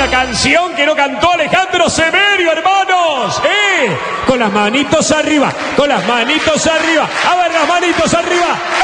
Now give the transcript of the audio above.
canción que no cantó Alejandro Severio, hermanos. Con las manitos arriba, con las manitos arriba. A ver, las manitos arriba.